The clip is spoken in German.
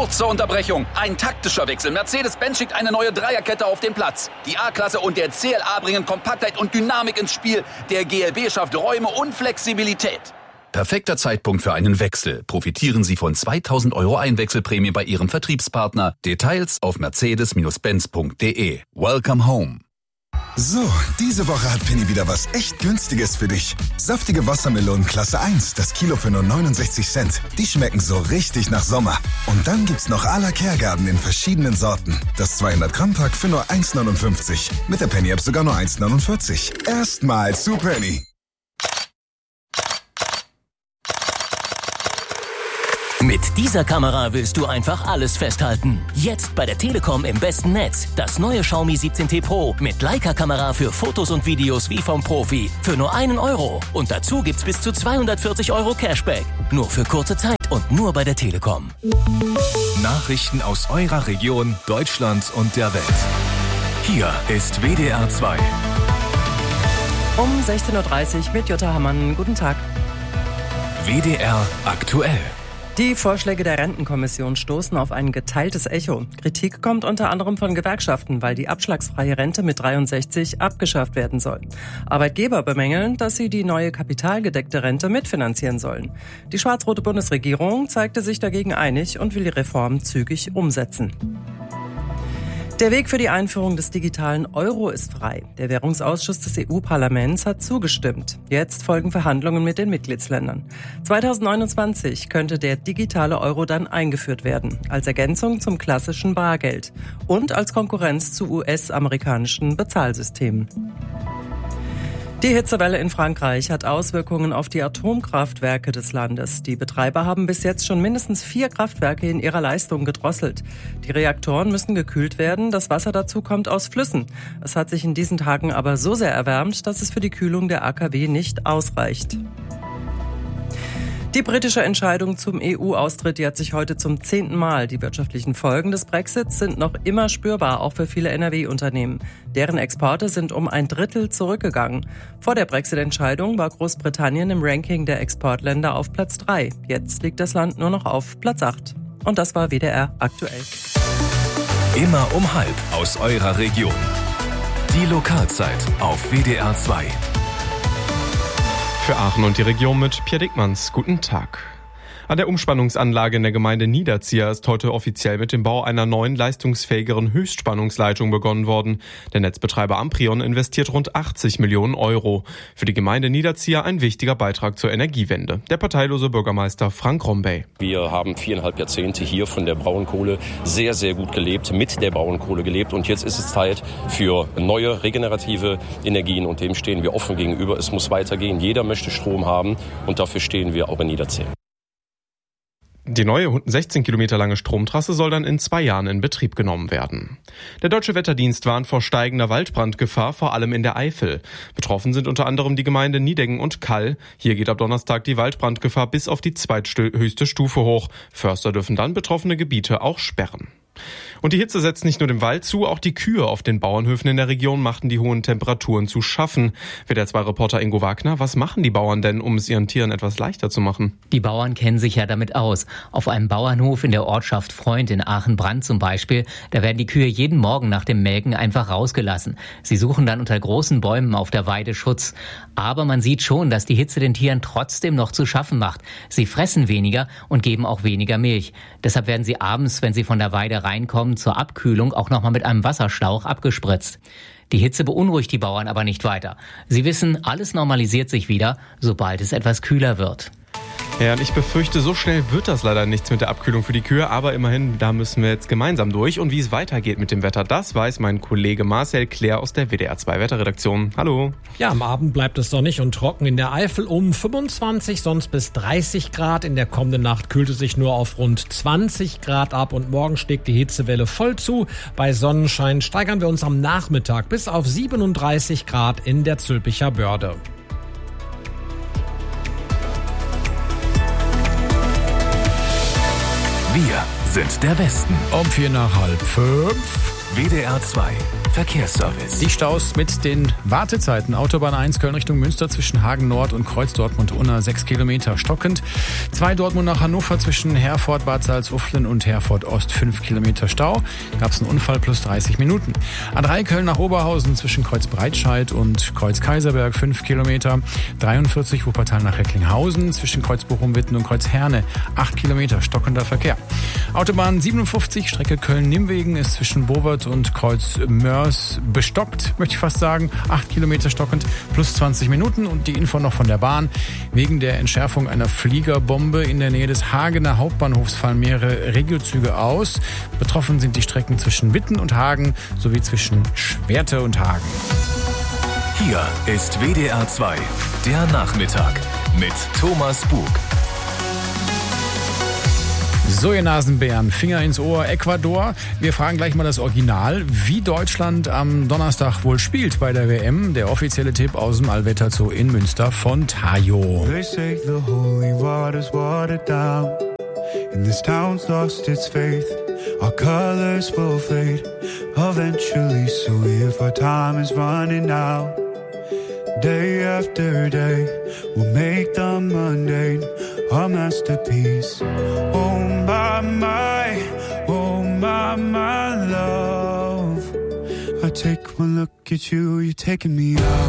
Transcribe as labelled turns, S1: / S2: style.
S1: Kurze Unterbrechung. Ein taktischer Wechsel. Mercedes-Benz schickt eine neue Dreierkette auf den Platz. Die A-Klasse und der CLA bringen Kompaktheit und Dynamik ins Spiel. Der GLB schafft Räume und Flexibilität.
S2: Perfekter Zeitpunkt für einen Wechsel. Profitieren Sie von 2.000 € Einwechselprämie bei Ihrem Vertriebspartner. Details auf mercedes-benz.de. Welcome home.
S3: So, diese Woche hat Penny wieder was echt Günstiges für dich. Saftige Wassermelonen Klasse 1, das Kilo für nur 69 Cent. Die schmecken so richtig nach Sommer. Und dann gibt's noch à la Kehrgarten in verschiedenen Sorten. Das 200-Gramm-Pack für nur 1,59. Mit der Penny-App sogar nur 1,49. Erstmal zu Penny.
S4: Mit dieser Kamera willst du einfach alles festhalten. Jetzt bei der Telekom im besten Netz. Das neue Xiaomi 17T Pro mit Leica-Kamera für Fotos und Videos wie vom Profi. Für nur 1 €. Und dazu gibt's bis zu 240 € Cashback. Nur für kurze Zeit und nur bei der Telekom.
S5: Nachrichten aus eurer Region, Deutschland und der Welt. Hier ist WDR 2.
S6: Um 16:30 Uhr mit Jutta Hammann. Guten Tag.
S5: WDR aktuell.
S6: Die Vorschläge der Rentenkommission stoßen auf ein geteiltes Echo. Kritik kommt unter anderem von Gewerkschaften, weil die abschlagsfreie Rente mit 63 abgeschafft werden soll. Arbeitgeber bemängeln, dass sie die neue kapitalgedeckte Rente mitfinanzieren sollen. Die schwarz-rote Bundesregierung zeigte sich dagegen einig und will die Reform zügig umsetzen. Der Weg für die Einführung des digitalen Euro ist frei. Der Währungsausschuss des EU-Parlaments hat zugestimmt. Jetzt folgen Verhandlungen mit den Mitgliedsländern. 2029 könnte der digitale Euro dann eingeführt werden, als Ergänzung zum klassischen Bargeld und als Konkurrenz zu US-amerikanischen Bezahlsystemen. Die Hitzewelle in Frankreich hat Auswirkungen auf die Atomkraftwerke des Landes. Die Betreiber haben bis jetzt schon mindestens 4 Kraftwerke in ihrer Leistung gedrosselt. Die Reaktoren müssen gekühlt werden. Das Wasser dazu kommt aus Flüssen. Es hat sich in diesen Tagen aber so sehr erwärmt, dass es für die Kühlung der AKW nicht ausreicht. Die britische Entscheidung zum EU-Austritt jährt sich heute zum 10. Mal. Die wirtschaftlichen Folgen des Brexits sind noch immer spürbar, auch für viele NRW-Unternehmen. Deren Exporte sind um 1/3 zurückgegangen. Vor der Brexit-Entscheidung war Großbritannien im Ranking der Exportländer auf Platz 3. Jetzt liegt das Land nur noch auf Platz 8. Und das war WDR aktuell.
S5: Immer um 12 aus eurer Region. Die Lokalzeit auf WDR 2.
S7: Für Aachen und die Region mit Pierre Dickmanns. Guten Tag. An der Umspannungsanlage in der Gemeinde Niederzieher ist heute offiziell mit dem Bau einer neuen, leistungsfähigeren Höchstspannungsleitung begonnen worden. Der Netzbetreiber Amprion investiert rund 80 Millionen €. Für die Gemeinde Niederzieher ein wichtiger Beitrag zur Energiewende. Der parteilose Bürgermeister Frank Rombay.
S8: Wir haben 4,5 Jahrzehnte hier von der Braunkohle sehr, sehr gut gelebt, mit der Braunkohle gelebt. Und jetzt ist es Zeit für neue, regenerative Energien. Und dem stehen wir offen gegenüber. Es muss weitergehen. Jeder möchte Strom haben. Und dafür stehen wir auch in Niederzieher.
S7: Die neue 16 Kilometer lange Stromtrasse soll dann in 2 Jahren in Betrieb genommen werden. Der Deutsche Wetterdienst warnt vor steigender Waldbrandgefahr, vor allem in der Eifel. Betroffen sind unter anderem die Gemeinden Niedeggen und Kall. Hier geht ab Donnerstag die Waldbrandgefahr bis auf die zweithöchste Stufe hoch. Förster dürfen dann betroffene Gebiete auch sperren. Und die Hitze setzt nicht nur dem Wald zu, auch die Kühe auf den Bauernhöfen in der Region machten die hohen Temperaturen zu schaffen. WDR 2-Reporter Ingo Wagner, was machen die Bauern denn, um es ihren Tieren etwas leichter zu machen?
S9: Die Bauern kennen sich ja damit aus. Auf einem Bauernhof in der Ortschaft Freund in Aachen-Brand zum Beispiel, da werden die Kühe jeden Morgen nach dem Melken einfach rausgelassen. Sie suchen dann unter großen Bäumen auf der Weide Schutz. Aber man sieht schon, dass die Hitze den Tieren trotzdem noch zu schaffen macht. Sie fressen weniger und geben auch weniger Milch. Deshalb werden sie abends, wenn sie von der Weide reinkommen, zur Abkühlung auch nochmal mit einem Wasserschlauch abgespritzt. Die Hitze beunruhigt die Bauern aber nicht weiter. Sie wissen, alles normalisiert sich wieder, sobald es etwas kühler wird.
S7: Ja, und ich befürchte, so schnell wird das leider nichts mit der Abkühlung für die Kühe, aber immerhin, da müssen wir jetzt gemeinsam durch. Und wie es weitergeht mit dem Wetter, das weiß mein Kollege Marcel Claire aus der WDR 2 Wetterredaktion. Hallo.
S10: Ja, am Abend bleibt es sonnig und trocken in der Eifel um 25, sonst bis 30 Grad. In der kommenden Nacht kühlt es sich nur auf rund 20 Grad ab und morgen schlägt die Hitzewelle voll zu. Bei Sonnenschein steigern wir uns am Nachmittag bis auf 37 Grad in der Zülpicher Börde.
S5: Wir sind der Westen.
S10: Um 4:45.
S5: WDR 2. Verkehrsservice.
S11: Die Staus mit den Wartezeiten. Autobahn 1 Köln Richtung Münster zwischen Hagen Nord und Kreuz Dortmund-Unna 6 Kilometer stockend. 2 Dortmund nach Hannover zwischen Herford, Bad Salzuflen und Herford Ost 5 Kilometer Stau. Gab es einen Unfall plus 30 Minuten. A3 Köln nach Oberhausen zwischen Kreuz Breitscheid und Kreuz Kaiserberg 5 Kilometer. 43 Wuppertal nach Recklinghausen zwischen Kreuz Bochum-Witten und Kreuz Herne 8 Kilometer stockender Verkehr. Autobahn 57 Strecke Köln-Nimwegen ist zwischen Bovert und Kreuz Mörs bestockt, möchte ich fast sagen. 8 Kilometer stockend plus 20 Minuten. Und die Info noch von der Bahn. Wegen der Entschärfung einer Fliegerbombe in der Nähe des Hagener Hauptbahnhofs fallen mehrere Regiozüge aus. Betroffen sind die Strecken zwischen Witten und Hagen sowie zwischen Schwerte und Hagen.
S5: Hier ist WDR 2, der Nachmittag mit Thomas Bug.
S11: So, ihr Nasenbären, Finger ins Ohr, Ecuador. Wir fragen gleich mal das Original, wie Deutschland am Donnerstag wohl spielt bei der WM. Der offizielle Tipp aus dem Allwetter Zoo in Münster von Tayo.
S12: They say the holy water's watered down, and this town's lost its faith. Our colors will fade eventually, so if our time is running out, day after day, we'll make the mundane a masterpiece. Oh my love, I take one look at you, you're taking me out.